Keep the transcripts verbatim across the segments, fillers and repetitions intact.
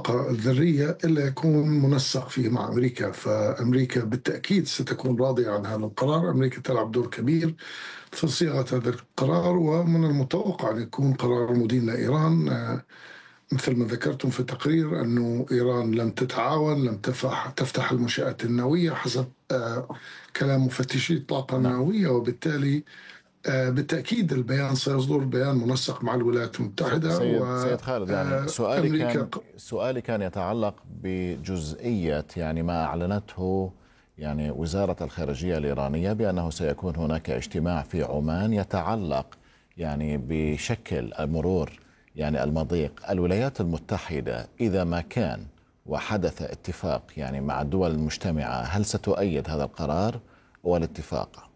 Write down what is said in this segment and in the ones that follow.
الطاقة الذرية إلا يكون منسق فيه مع أمريكا. فأمريكا بالتأكيد ستكون راضية عن هذا القرار. أمريكا تلعب دور كبير في صياغة هذا القرار، ومن المتوقع أن يكون قرار مدين لإيران. مثل ما ذكرتم في التقرير أنه إيران لم تتعاون، لم تفتح, تفتح المنشآت النووية حسب كلام مفتشي الطاقة النووية، وبالتالي بالتأكيد البيان سيصدر بيان منسق مع الولايات المتحدة. سيد, سيد خالد، يعني سؤالي كان سؤالي كان يتعلق بجزئية يعني ما أعلنته يعني وزارة الخارجية الإيرانية بأنه سيكون هناك اجتماع في عمان يتعلق يعني بشكل مرور يعني المضيق. الولايات المتحدة إذا ما كان وحدث اتفاق يعني مع الدول المجتمعة، هل ستؤيد هذا القرار والاتفاق؟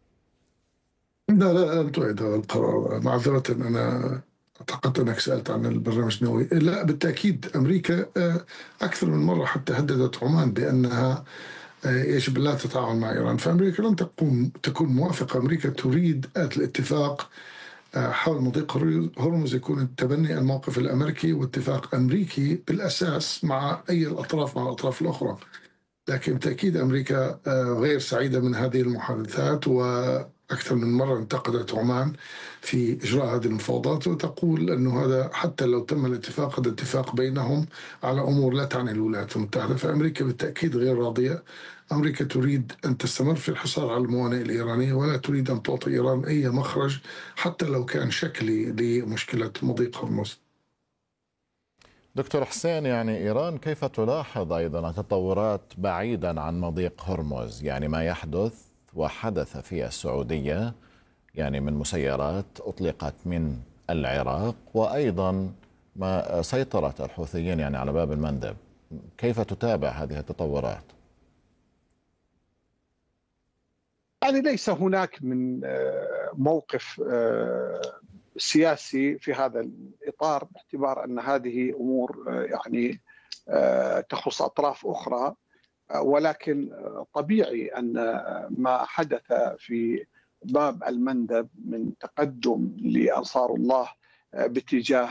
لا لا لن تؤيد هذا القرار. معذرة، أنا أعتقد أنك سألت عن البرنامج النووي. لا بالتأكيد أمريكا أكثر من مرة حتى هددت عمان بأنها يجب لا تتعاون مع إيران، فأمريكا لن تكون تكون موافقة. أمريكا تريد الاتفاق حول مضيق هرمز يكون التبني الموقف الأمريكي واتفاق أمريكي بالأساس مع أي الأطراف مع الأطراف الأخرى. لكن بالتأكيد أمريكا غير سعيدة من هذه المحادثات، وأكثر من مرة انتقدت عمان في إجراء هذه المفاوضات، وتقول أنه هذا حتى لو تم الاتفاق هذا اتفاق بينهم على أمور لا تعني الولايات المتحدة. فأمريكا بالتأكيد غير راضية. أمريكا تريد أن تستمر في الحصار على الموانئ الإيرانية، ولا تريد أن تعطي إيران أي مخرج حتى لو كان شكلي لمشكلة مضيق هرمز. دكتور حسين، يعني إيران كيف تلاحظ أيضا التطورات بعيدا عن مضيق هرمز؟ يعني ما يحدث وحدث في السعودية يعني من مسيرات أطلقت من العراق، وأيضا ما سيطرة الحوثيين يعني على باب المندب. كيف تتابع هذه التطورات؟ يعني ليس هناك من موقف سياسي في هذا الإطار، باعتبار أن هذه أمور يعني تخص أطراف أخرى، ولكن طبيعي أن ما حدث في باب المندب من تقدم لأنصار الله باتجاه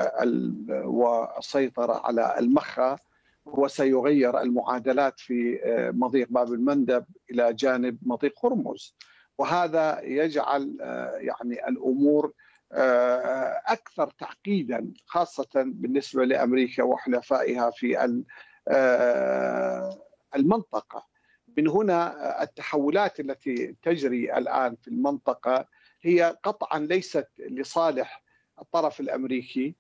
والسيطرة على المخا وسيغير المعادلات في مضيق باب المندب إلى جانب مضيق هرمز، وهذا يجعل يعني الأمور أكثر تعقيدا، خاصة بالنسبة لأمريكا وحلفائها في المنطقة. من هنا التحولات التي تجري الآن في المنطقة هي قطعا ليست لصالح الطرف الأمريكي،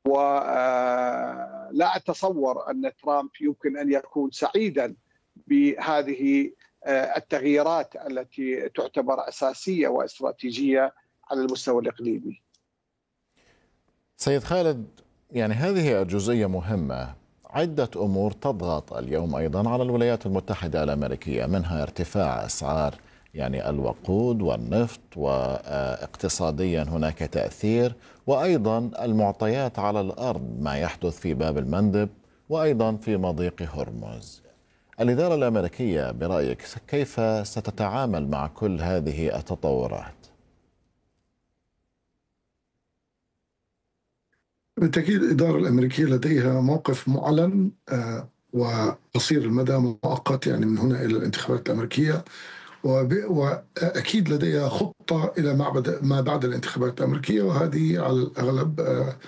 ولا أتصور أن ترامب يمكن أن يكون سعيدا بهذه التغييرات التي تعتبر أساسية واستراتيجية على المستوى الإقليمي. سيد خالد، يعني هذه الجزئية مهمة. عدة أمور تضغط اليوم أيضا على الولايات المتحدة الأمريكية، منها ارتفاع أسعار يعني الوقود والنفط، واقتصاديا هناك تأثير، وأيضا المعطيات على الأرض، ما يحدث في باب المندب وأيضا في مضيق هرمز. الإدارة الأمريكية برأيك كيف ستتعامل مع كل هذه التطورات؟ بالتأكيد الإدارة الأمريكية لديها موقف معلن وقصير المدى مؤقت، يعني من هنا إلى الانتخابات الأمريكية، وأكيد لديها خطة إلى ما بعد الانتخابات الأمريكية، وهذه على الأغلب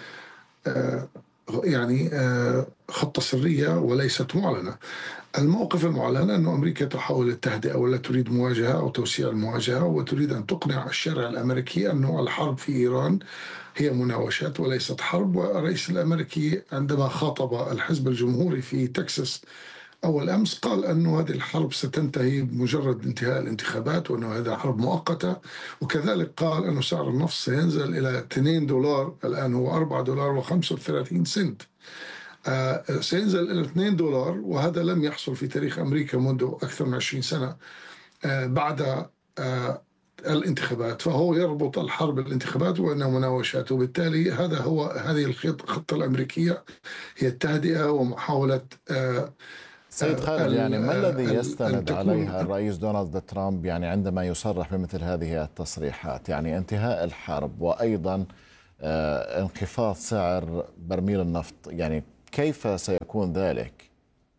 يعني خطة سرية وليست معلنة. الموقف المعلن أن أمريكا تحاول التهدئة ولا تريد مواجهة أو توسيع المواجهة، وتريد أن تقنع الشارع الأمريكي أنه الحرب في إيران هي مناوشات وليست حرب. والرئيس الأمريكي عندما خاطب الحزب الجمهوري في تكساس أول أمس قال أن هذه الحرب ستنتهي بمجرد انتهاء الانتخابات، وأن هذا حرب مؤقتة. وكذلك قال أن سعر النفط سينزل إلى اثنين دولار، الآن هو أربعة دولار وخمسة وثلاثين سنت. آه سينزل إلى اثنين دولار، وهذا لم يحصل في تاريخ أمريكا منذ أكثر من عشرين سنة آه بعد آه الانتخابات. فهو يربط الحرب بالانتخابات وأنها مناوشات، وبالتالي هذا هو هذه الخطة الأمريكية، هي التهدئة ومحاولة آه سيد خالد، يعني ما الذي يستند عليها الرئيس دونالد ترامب يعني عندما يصرح بمثل هذه التصريحات؟ يعني انتهاء الحرب وأيضا آه انخفاض سعر برميل النفط. يعني كيف سيكون ذلك؟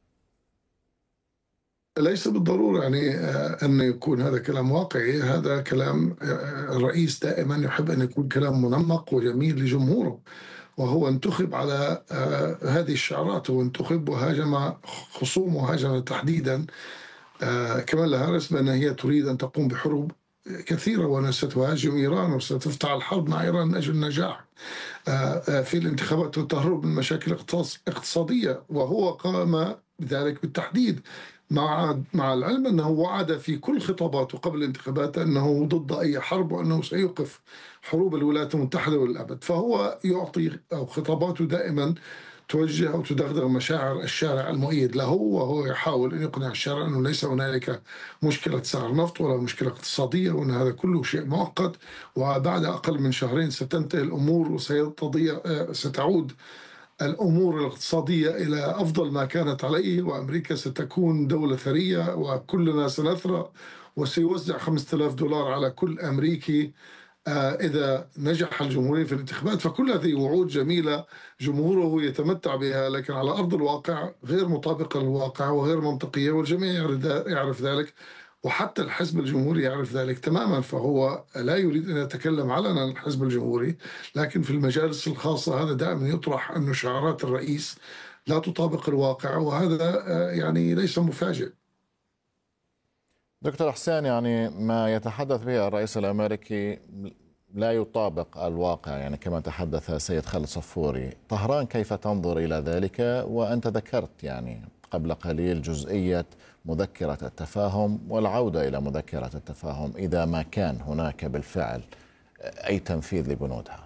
ليس بالضرورة يعني أن يكون هذا كلام واقعي. هذا كلام الرئيس دائما يحب أن يكون كلام منمق وجميل لجمهوره، وهو انتخب على هذه الشعارات. هو انتخب وهاجم خصومه، هاجم تحديدا كمالا هاريس بأن هي تريد أن تقوم بحروب كثيرة وأنها ستهاجم إيران وستفتح الحرب مع إيران من أجل النجاح في الانتخابات والتهرب من مشاكل اقتصادية. وهو قام بذلك بالتحديد مع مع العلم أنه وعد في كل خطاباته قبل الانتخابات أنه ضد أي حرب وأنه سيوقف حروب الولايات المتحدة للأبد. فهو يعطي أو خطاباته دائما توجه أو تدغدغ مشاعر الشارع المؤيد له، وهو يحاول أن يقنع الشارع أنه ليس هنالك مشكلة سعر نفط ولا مشكلة اقتصادية، وأن هذا كله شيء مؤقت، وبعد أقل من شهرين ستنتهي الأمور وستعود الأمور الاقتصادية إلى أفضل ما كانت عليه، وأمريكا ستكون دولة ثرية وكلنا سنثرى، وسيوزع خمسة آلاف دولار على كل أمريكي إذا نجح الجمهوريين في الانتخابات. فكل هذه وعود جميلة جمهوره يتمتع بها، لكن على أرض الواقع غير مطابقة للواقع وغير منطقية، والجميع يعرف ذلك، وحتى الحزب الجمهوري يعرف ذلك تماما. فهو لا يريد أن يتكلم علنا عن الحزب الجمهوري، لكن في المجالس الخاصة هذا دائما يطرح أن شعارات الرئيس لا تطابق الواقع، وهذا يعني ليس مفاجئ. دكتور حسين، يعني ما يتحدث به الرئيس الأمريكي لا يطابق الواقع، يعني كما تحدث سيد خالد صفوري. طهران كيف تنظر إلى ذلك؟ وأنت ذكرت يعني قبل قليل جزئية مذكرة التفاهم والعودة إلى مذكرة التفاهم إذا ما كان هناك بالفعل أي تنفيذ لبنودها.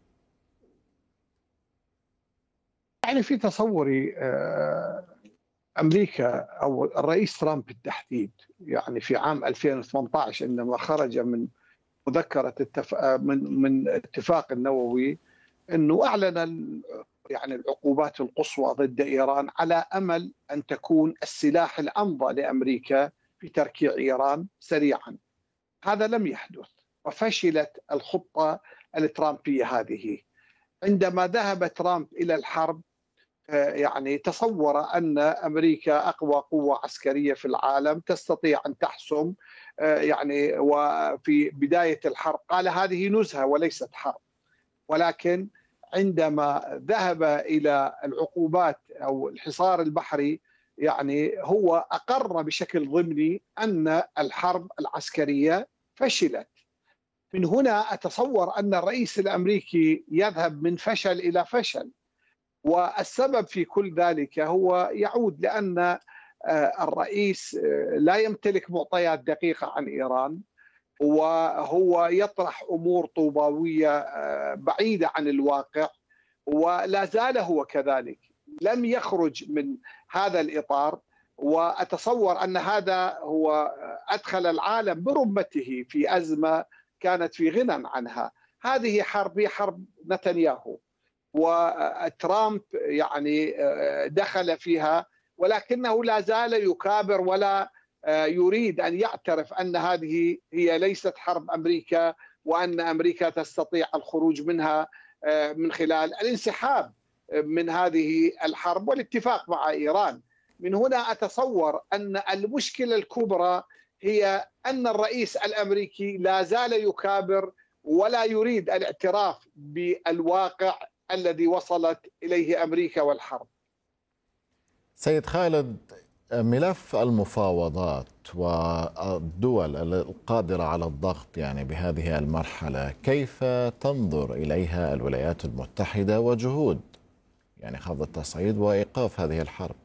يعني في تصوري أمريكا أو الرئيس ترامب بالتحديد، يعني في عام ألفين وثمانية عشر عندما خرج من مذكرة التف... من من الاتفاق النووي، أنه أعلن يعني العقوبات القصوى ضد إيران على أمل أن تكون السلاح الأمضى لأمريكا في تركيع إيران سريعا. هذا لم يحدث، وفشلت الخطة الترامبية هذه. عندما ذهب ترامب إلى الحرب يعني تصور أن أمريكا أقوى قوة عسكرية في العالم تستطيع أن تحسم، يعني وفي بداية الحرب قال هذه نزهة وليست حرب. ولكن عندما ذهب إلى العقوبات أو الحصار البحري، يعني هو أقر بشكل ضمني أن الحرب العسكرية فشلت. من هنا أتصور أن الرئيس الأمريكي يذهب من فشل إلى فشل، والسبب في كل ذلك هو يعود لأن الرئيس لا يمتلك معطيات دقيقة عن إيران، وهو يطرح أمور طوباوية بعيدة عن الواقع، ولا زال هو كذلك، لم يخرج من هذا الإطار. وأتصور أن هذا هو أدخل العالم برمته في أزمة كانت في غنى عنها. هذه حرب هي حرب نتنياهو، وترامب يعني دخل فيها، ولكنه لا زال يكابر ولا يريد أن يعترف أن هذه هي ليست حرب أمريكا، وأن أمريكا تستطيع الخروج منها من خلال الانسحاب من هذه الحرب والاتفاق مع إيران. من هنا أتصور أن المشكلة الكبرى هي أن الرئيس الأمريكي لا زال يكابر ولا يريد الاعتراف بالواقع الذي وصلت إليه أمريكا والحرب. سيد خالد، ملف المفاوضات والدول القادرة على الضغط يعني بهذه المرحلة، كيف تنظر إليها الولايات المتحدة وجهود يعني خفض التصعيد وإيقاف هذه الحرب؟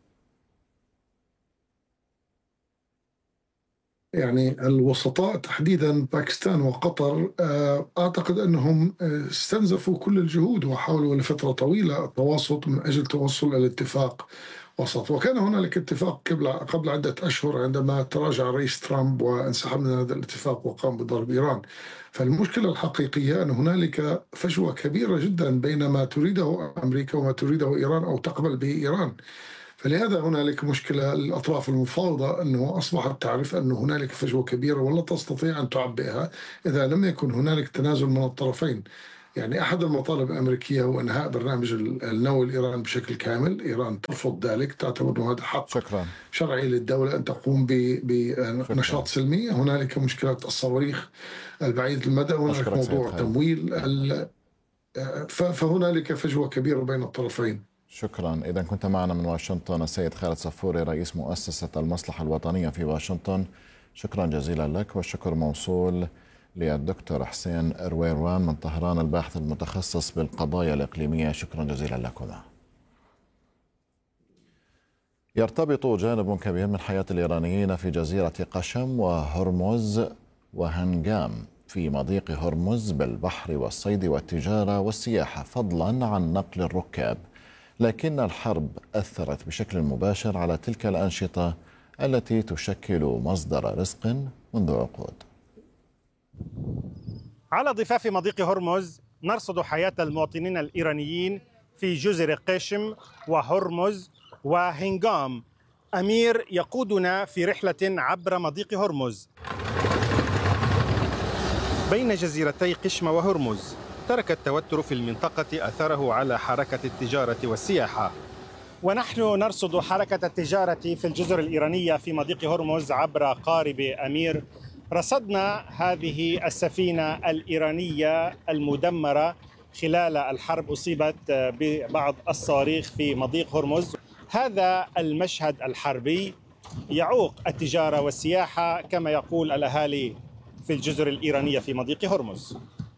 يعني الوسطاء تحديدا باكستان وقطر أعتقد أنهم استنزفوا كل الجهود وحاولوا لفترة طويلة التواسط من أجل توصل إلى اتفاق وسط. وكان هنالك اتفاق قبل قبل عدة أشهر عندما تراجع رئيس ترامب وانسحب من هذا الاتفاق وقام بضرب إيران. فالمشكلة الحقيقية أن هنالك فجوة كبيرة جدا بين ما تريده أمريكا وما تريده إيران أو تقبل به إيران. فلهذا هنالك مشكلة للأطراف المفاوضة، أنه أصبحت تعرف أن هنالك فجوة كبيرة ولا تستطيع أن تعبئها إذا لم يكن هنالك تنازل من الطرفين. يعني أحد المطالب الأمريكية هو إنهاء برنامج النووي الإيراني بشكل كامل. إيران ترفض ذلك، تعتبر أنه هذا حق شكرا. شرعي للدولة أن تقوم بنشاط سلمي. هنالك مشكلة الصواريخ البعيد المدى، هنالك موضوع تمويل، فهنالك فجوة كبيرة بين الطرفين. شكرا. إذا كنت معنا من واشنطن السيد خالد صفوري رئيس مؤسسة المصلحة الوطنية في واشنطن، شكرا جزيلا لك. والشكر موصول للدكتور حسين رويروان من طهران الباحث المتخصص بالقضايا الإقليمية، شكرا جزيلا لكما. يرتبط جانب كبير من حياة الإيرانيين في جزيرة قشم وهرمز وهنغام في مضيق هرمز بالبحر والصيد والتجارة والسياحة، فضلا عن نقل الركاب، لكن الحرب أثرت بشكل مباشر على تلك الأنشطة التي تشكل مصدر رزق منذ عقود. على ضفاف مضيق هرمز نرصد حياة المواطنين الإيرانيين في جزر قشم وهرمز وهنغام. أمير يقودنا في رحلة عبر مضيق هرمز بين جزيرتي قشم وهرمز. ترك التوتر في المنطقة أثره على حركة التجارة والسياحة، ونحن نرصد حركة التجارة في الجزر الإيرانية في مضيق هرمز عبر قارب أمير. رصدنا هذه السفينة الإيرانية المدمرة خلال الحرب، أصيبت ببعض الصواريخ في مضيق هرمز. هذا المشهد الحربي يعوق التجارة والسياحة كما يقول الأهالي في الجزر الإيرانية في مضيق هرمز.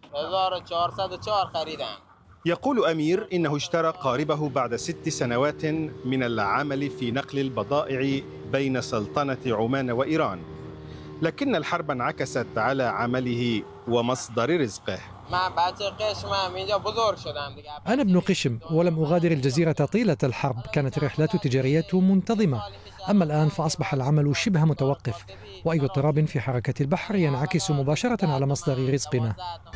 يقول أمير إنه اشترى قاربه بعد ست سنوات من العمل في نقل البضائع بين سلطنة عمان وإيران، لكن الحرب انعكست على عمله ومصدر رزقه. أنا ابن قشم ولم أغادر الجزيرة طيلة الحرب، كانت الرحلات التجارية منتظمة، أما الآن فأصبح العمل شبه متوقف، وأي اضطراب في حركة البحر ينعكس مباشرة على مصدر رزقنا.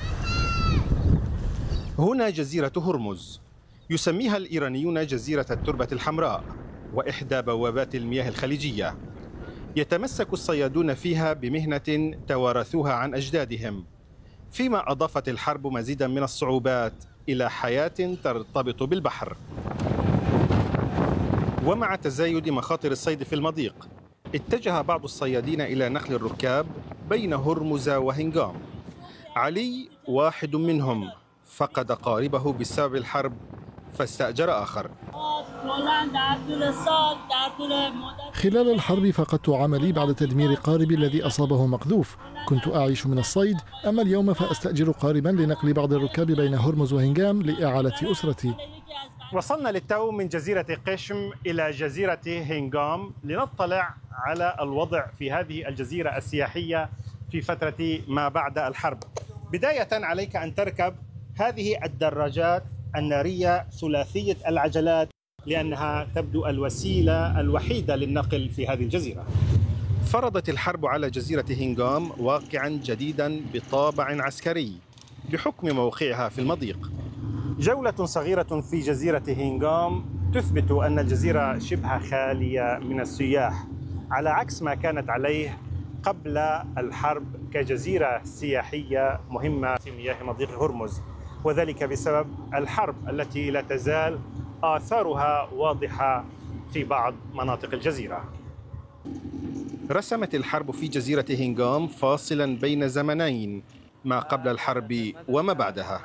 هنا جزيرة هرمز، يسميها الإيرانيون جزيرة التربة الحمراء، وإحدى بوابات المياه الخليجية. يتمسك الصيادون فيها بمهنة توارثوها عن أجدادهم، فيما أضافت الحرب مزيدا من الصعوبات إلى حياة ترتبط بالبحر. ومع تزايد مخاطر الصيد في المضيق، اتجه بعض الصيادين إلى نقل الركاب بين هرمز وهنغام. علي واحد منهم، فقد قاربه بسبب الحرب فاستأجر آخر. خلال الحرب فقدت عملي بعد تدمير قاربي الذي أصابه مقذوف. كنت أعيش من الصيد، أما اليوم فأستأجر قاربا لنقل بعض الركاب بين هرمز وهنغام لإعالة أسرتي. وصلنا للتو من جزيرة قشم إلى جزيرة هنغام لنطلع على الوضع في هذه الجزيرة السياحية في فترة ما بعد الحرب. بداية عليك أن تركب هذه الدراجات النارية ثلاثية العجلات، لأنها تبدو الوسيلة الوحيدة للنقل في هذه الجزيرة. فرضت الحرب على جزيرة هنغام واقعا جديدا بطابع عسكري بحكم موقعها في المضيق. جولة صغيرة في جزيرة هنغام تثبت أن الجزيرة شبه خالية من السياح، على عكس ما كانت عليه قبل الحرب كجزيرة سياحية مهمة في مياه مضيق هرمز، وذلك بسبب الحرب التي لا تزال آثارها واضحة في بعض مناطق الجزيرة. رسمت الحرب في جزيرة هنغام فاصلا بين زمنين، ما قبل الحرب وما بعدها.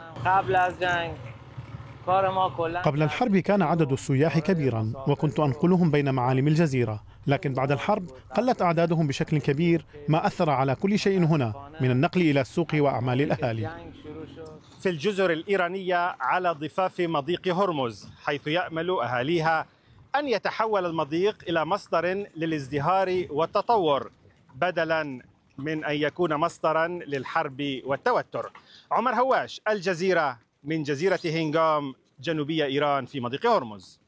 قبل الحرب كان عدد السياح كبيرا وكنت أنقلهم بين معالم الجزيرة، لكن بعد الحرب قلت أعدادهم بشكل كبير، ما أثر على كل شيء هنا من النقل إلى السوق وأعمال الأهالي. في الجزر الإيرانية على ضفاف مضيق هرمز، حيث يأمل أهاليها أن يتحول المضيق إلى مصدر للازدهار والتطور بدلا من أن يكون مصدرا للحرب والتوتر. عمر هواش، الجزيرة، من جزيرة هنغام جنوبية إيران في مضيق هرمز.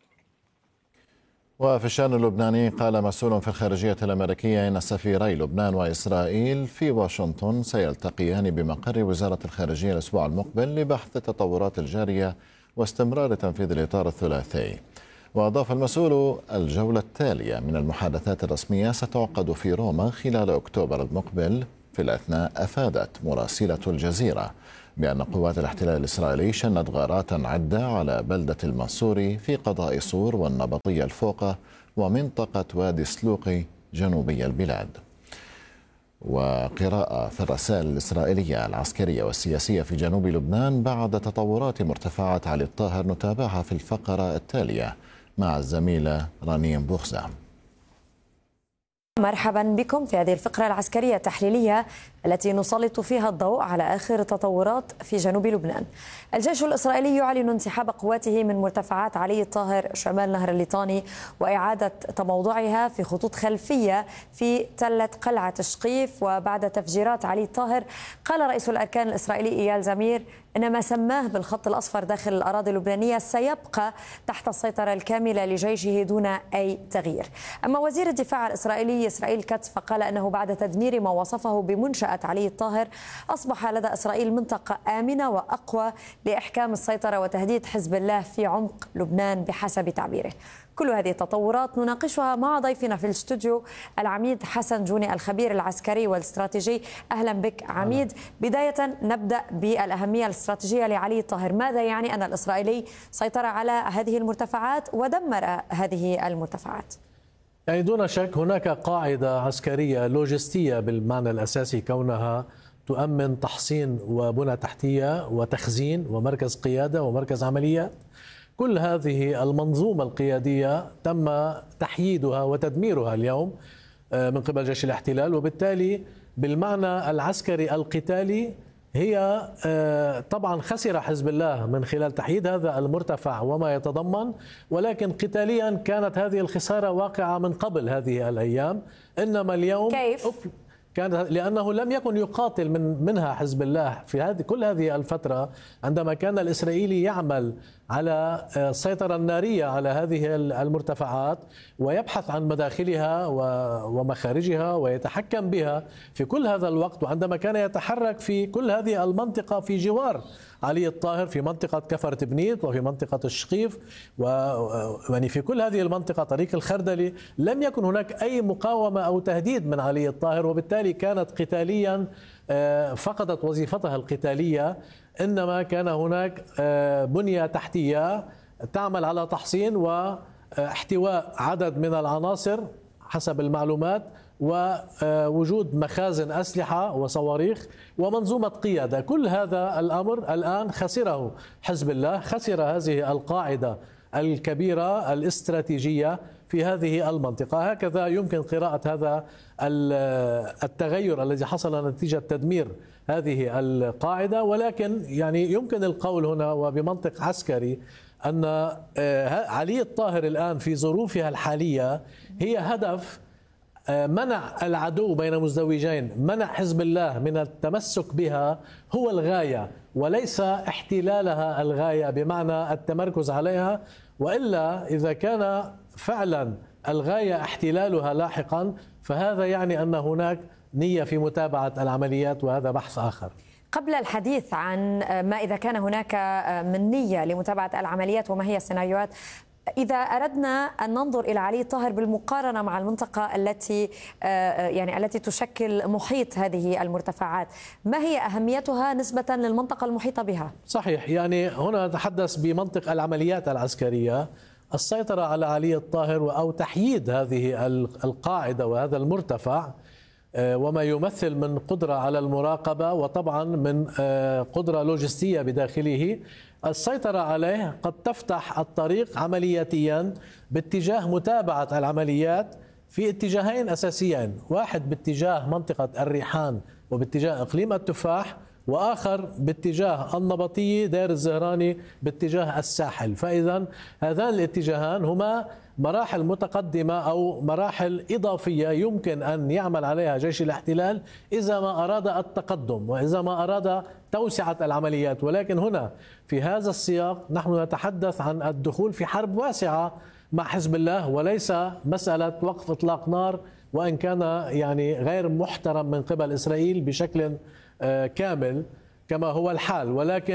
وفي الشأن اللبناني قال مسؤول في الخارجية الأمريكية إن سفيري لبنان وإسرائيل في واشنطن سيلتقيان بمقر وزارة الخارجية الأسبوع المقبل لبحث التطورات الجارية واستمرار تنفيذ الإطار الثلاثي. وأضاف المسؤول الجولة التالية من المحادثات الرسمية ستعقد في روما خلال أكتوبر المقبل. في الأثناء أفادت مراسلة الجزيرة بأن قوات الاحتلال الإسرائيلي شنت غارات عدة على بلدة المنصوري في قضاء صور والنبطية الفوقة ومنطقة وادي سلوقي جنوبي البلاد. وقراءة في الرسائل الإسرائيلية العسكرية والسياسية في جنوب لبنان بعد تطورات مرتفعات علي الطاهر نتابعها في الفقرة التالية مع الزميلة رنيم بوخزة. مرحبا بكم في هذه الفقرة العسكرية التحليلية التي نسلط فيها الضوء على آخر التطورات في جنوب لبنان. الجيش الإسرائيلي يعلن انسحاب قواته من مرتفعات علي الطاهر شمال نهر الليطاني وإعادة تموضعها في خطوط خلفية في تلة قلعة شقيف. وبعد تفجيرات علي الطاهر قال رئيس الأركان الإسرائيلي إيال زمير إن ما سماه بالخط الأصفر داخل الأراضي اللبنانية سيبقى تحت السيطرة الكاملة لجيشه دون أي تغيير. أما وزير الدفاع الإسرائيلي إسرائيل كاتس فقال أنه بعد تدمير ما وصفه بمنشأة علي الطاهر أصبح لدى إسرائيل منطقة آمنة وأقوى لإحكام السيطرة وتهديد حزب الله في عمق لبنان بحسب تعبيره. كل هذه التطورات نناقشها مع ضيفنا في الاستوديو العميد حسن جوني الخبير العسكري والاستراتيجي. أهلا بك عميد. بداية نبدأ بالأهمية الاستراتيجية لعلي الطاهر. ماذا يعني أن الإسرائيلي سيطر على هذه المرتفعات ودمر هذه المرتفعات؟ يعني دون شك هناك قاعدة عسكرية لوجستية بالمعنى الأساسي، كونها تؤمن تحصين وبنى تحتية وتخزين ومركز قيادة ومركز عمليات. كل هذه المنظومة القيادية تم تحييدها وتدميرها اليوم من قبل جيش الاحتلال، وبالتالي بالمعنى العسكري القتالي هي طبعا خسر حزب الله من خلال تحييد هذا المرتفع وما يتضمن، ولكن قتاليا كانت هذه الخسارة واقعة من قبل هذه الأيام. إنما اليوم كيف؟ كان لأنه لم يكن يقاتل من منها حزب الله في هذه كل هذه الفترة، عندما كان الإسرائيلي يعمل على السيطرة النارية على هذه المرتفعات ويبحث عن مداخلها ومخارجها ويتحكم بها في كل هذا الوقت. وعندما كان يتحرك في كل هذه المنطقة في جوار علي الطاهر، في منطقة كفر تبنيت وفي منطقة الشقيف ويعني في كل هذه المنطقة طريق الخردلي، لم يكن هناك أي مقاومة أو تهديد من علي الطاهر، وبالتالي كانت قتاليا فقدت وظيفتها القتالية. إنما كان هناك بنية تحتية تعمل على تحصين واحتواء عدد من العناصر حسب المعلومات، ووجود مخازن أسلحة وصواريخ ومنظومة قيادة. كل هذا الأمر الآن خسره حزب الله، خسر هذه القاعدة الكبيرة الاستراتيجية في هذه المنطقة. هكذا يمكن قراءة هذا التغير الذي حصل نتيجة تدمير هذه القاعدة. ولكن يعني يمكن القول هنا وبمنطق عسكري أن علي الطاهر الآن في ظروفها الحالية هي هدف منع العدو بين مزدوجين، منع حزب الله من التمسك بها هو الغاية، وليس احتلالها الغاية بمعنى التمركز عليها. وإلا إذا كان فعلا الغاية احتلالها لاحقا فهذا يعني أن هناك نية في متابعة العمليات، وهذا بحث آخر. قبل الحديث عن ما إذا كان هناك من نية لمتابعة العمليات وما هي السيناريوهات، إذا أردنا أن ننظر إلى علي الطاهر بالمقارنة مع المنطقة التي يعني التي تشكل محيط هذه المرتفعات، ما هي أهميتها نسبة للمنطقة المحيطة بها؟ صحيح، يعني هنا نتحدث بمنطق العمليات العسكرية. السيطرة على علي الطاهر أو تحييد هذه القاعدة وهذا المرتفع وما يمثل من قدرة على المراقبة وطبعا من قدرة لوجستية بداخله، السيطرة عليه قد تفتح الطريق عملياتيا باتجاه متابعة العمليات في اتجاهين أساسيين، واحد باتجاه منطقة الريحان وباتجاه إقليم التفاح، وآخر باتجاه النبطية دير الزهراني باتجاه الساحل. فإذا هذان الاتجاهان هما مراحل متقدمة أو مراحل إضافية يمكن أن يعمل عليها جيش الاحتلال إذا ما أراد التقدم وإذا ما أراد توسعة العمليات. ولكن هنا في هذا السياق نحن نتحدث عن الدخول في حرب واسعة مع حزب الله، وليس مسألة وقف إطلاق نار، وإن كان يعني غير محترم من قبل إسرائيل بشكل كامل كما هو الحال. ولكن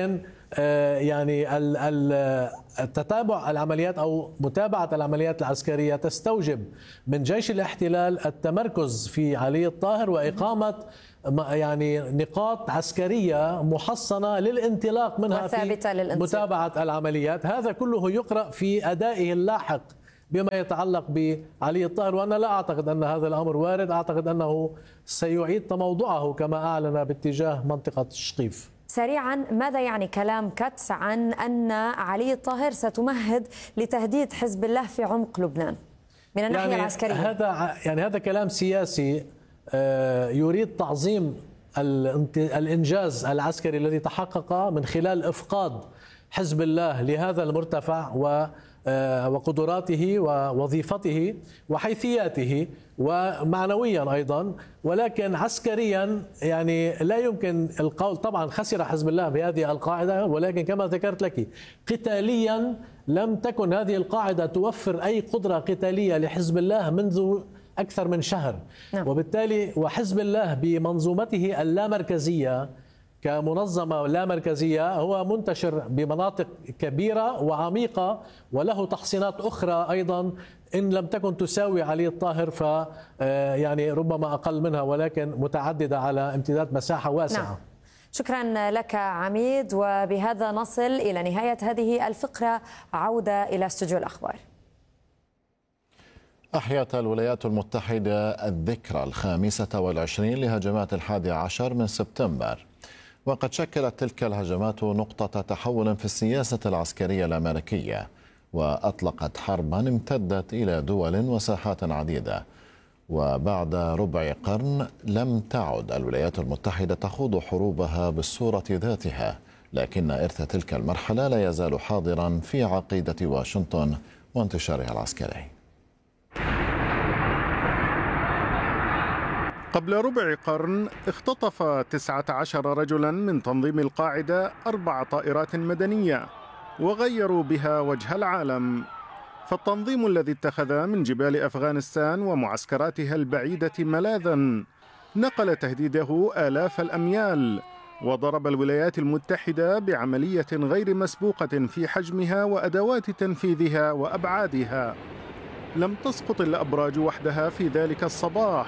يعني التتابع العمليات أو متابعة العمليات العسكرية تستوجب من جيش الاحتلال التمركز في علي الطاهر وإقامة يعني نقاط عسكرية محصنة للانطلاق منها في متابعة العمليات. هذا كله يقرأ في أدائه اللاحق بما يتعلق بعلي الطاهر، وأنا لا أعتقد أن هذا الأمر وارد، أعتقد أنه سيعيد تموضعه كما أعلن باتجاه منطقة الشقيف. سريعا، ماذا يعني كلام كاتس عن أن علي الطاهر ستمهد لتهديد حزب الله في عمق لبنان من الناحية يعني العسكرية؟ هذا يعني هذا كلام سياسي يريد تعظيم الإنجاز العسكري الذي تحقق من خلال إفقاد حزب الله لهذا المرتفع و وقدراته ووظيفته وحيثياته ومعنويا أيضا، ولكن عسكريا يعني لا يمكن القول. طبعا خسر حزب الله بهذه القاعدة، ولكن كما ذكرت لك قتاليا لم تكن هذه القاعدة توفر أي قدرة قتالية لحزب الله منذ أكثر من شهر. نعم. وبالتالي وحزب الله بمنظومته اللامركزية كمنظمة لا مركزية هو منتشر بمناطق كبيرة وعميقة، وله تحصينات أخرى أيضا إن لم تكن تساوي علي الطاهر ف يعني ربما أقل منها، ولكن متعددة على امتداد مساحة واسعة. نعم. شكرا لك عميد، وبهذا نصل إلى نهاية هذه الفقرة. عودة إلى استوديو الأخبار. أحيت الولايات المتحدة الذكرى الخامسة والعشرين لهجمات الحادي عشر من سبتمبر، وقد شكلت تلك الهجمات نقطة تحول في السياسة العسكرية الأمريكية، وأطلقت حربا امتدت إلى دول وساحات عديدة. وبعد ربع قرن لم تعد الولايات المتحدة تخوض حروبها بالصورة ذاتها، لكن إرث تلك المرحلة لا يزال حاضرا في عقيدة واشنطن وانتشارها العسكري. قبل ربع قرن اختطف تسعة عشر رجلا من تنظيم القاعدة أربع طائرات مدنية وغيروا بها وجه العالم. فالتنظيم الذي اتخذ من جبال أفغانستان ومعسكراتها البعيدة ملاذا نقل تهديده آلاف الأميال، وضرب الولايات المتحدة بعملية غير مسبوقة في حجمها وأدوات تنفيذها وأبعادها. لم تسقط الأبراج وحدها في ذلك الصباح،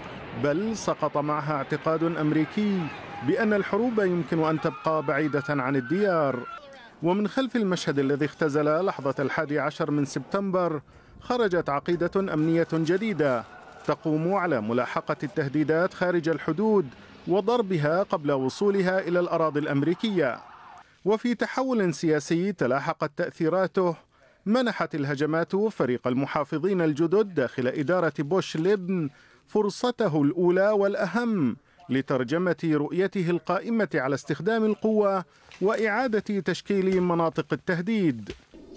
بل سقط معها اعتقاد أمريكي بأن الحروب يمكن أن تبقى بعيدة عن الديار. ومن خلف المشهد الذي اختزل لحظة الحادي عشر من سبتمبر خرجت عقيدة أمنية جديدة تقوم على ملاحقة التهديدات خارج الحدود وضربها قبل وصولها إلى الأراضي الأمريكية. وفي تحول سياسي تلاحقت تأثيراته، منحت الهجمات فريق المحافظين الجدد داخل إدارة بوش ليبن فرصته الأولى والأهم لترجمة رؤيته القائمة على استخدام القوة وإعادة تشكيل مناطق التهديد.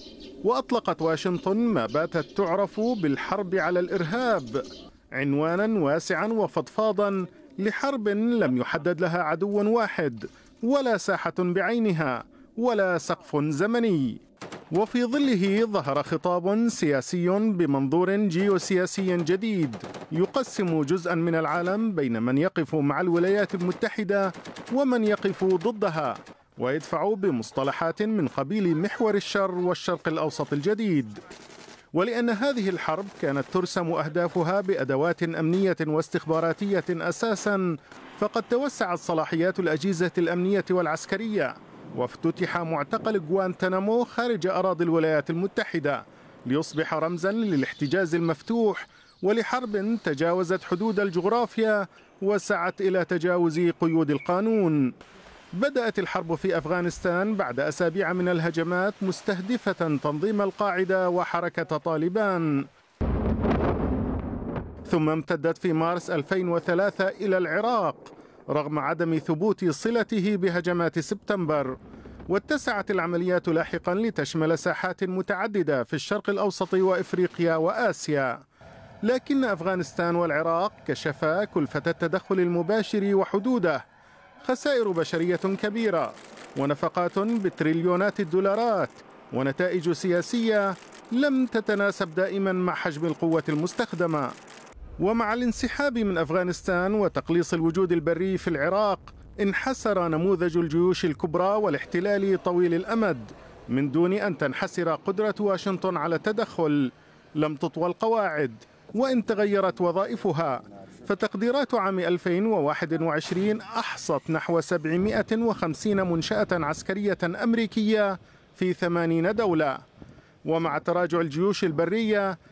وأطلقت واشنطن ما باتت تعرف بالحرب على الإرهاب، عنوانا واسعا وفضفاضا لحرب لم يحدد لها عدو واحد ولا ساحة بعينها ولا سقف زمني. وفي ظله ظهر خطاب سياسي بمنظور جيوسياسي جديد يقسم جزءا من العالم بين من يقف مع الولايات المتحدة ومن يقف ضدها، ويدفع بمصطلحات من قبيل محور الشر والشرق الأوسط الجديد. ولأن هذه الحرب كانت ترسم أهدافها بأدوات أمنية واستخباراتية أساسا، فقد توسعت صلاحيات الأجهزة الأمنية والعسكرية، وافتتح معتقل غوانتنامو خارج أراضي الولايات المتحدة ليصبح رمزا للاحتجاز المفتوح ولحرب تجاوزت حدود الجغرافيا وسعت إلى تجاوز قيود القانون. بدأت الحرب في أفغانستان بعد أسابيع من الهجمات مستهدفة تنظيم القاعدة وحركة طالبان، ثم امتدت في مارس ألفين وثلاثة إلى العراق رغم عدم ثبوت صلته بهجمات سبتمبر، واتسعت العمليات لاحقا لتشمل ساحات متعددة في الشرق الأوسط وإفريقيا وآسيا. لكن أفغانستان والعراق كشفا كلفة التدخل المباشر وحدوده، خسائر بشرية كبيرة ونفقات بتريليونات الدولارات ونتائج سياسية لم تتناسب دائما مع حجم القوة المستخدمة. ومع الانسحاب من أفغانستان وتقليص الوجود البري في العراق، انحسر نموذج الجيوش الكبرى والاحتلال طويل الأمد من دون أن تنحسر قدرة واشنطن على التدخل. لم تطوى القواعد وإن تغيرت وظائفها، فتقديرات عام ألفين وواحد وعشرين أحصت نحو سبعمائة وخمسين منشأة عسكرية أمريكية في ثمانين دولة. ومع تراجع الجيوش البرية